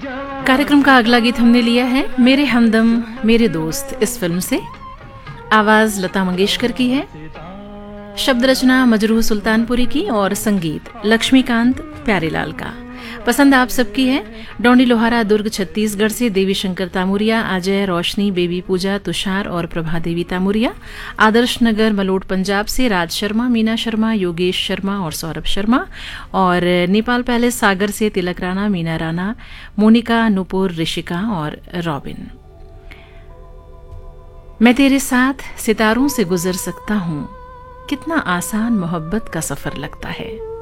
कार्यक्रम का अगला गीत हमने लिया है मेरे हमदम मेरे दोस्त इस फिल्म से। आवाज लता मंगेशकर की है, शब्द रचना मजरूह सुल्तानपुरी की और संगीत लक्ष्मीकांत प्यारेलाल का। पसंद आप सबकी है। डोंडी लोहारा दुर्ग छत्तीसगढ़ से देवी शंकर तामुरिया, अजय, रोशनी, बेबी पूजा, तुषार और प्रभा देवी तामुरिया। आदर्श नगर मलोट पंजाब से राज शर्मा, मीना शर्मा, योगेश शर्मा और सौरभ शर्मा। और नेपाल पैलेस सागर से तिलक राणा, मीना राणा, मोनिका, नुपुर, ऋषिका और रॉबिन। मैं तेरे साथ सितारों से गुजर सकता हूँ, कितना आसान मोहब्बत का सफर लगता है।